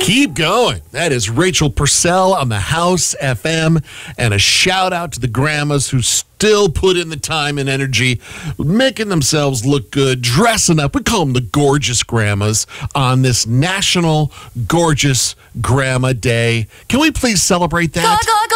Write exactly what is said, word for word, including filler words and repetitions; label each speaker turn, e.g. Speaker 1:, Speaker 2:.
Speaker 1: Keep going. That is Rachel Purcell on the House F M. And a shout out to the grandmas who still put in the time and energy, making themselves look good, dressing up. We call them the gorgeous grandmas on this National Gorgeous Grandma Day. Can we please celebrate that?
Speaker 2: Go, go, go.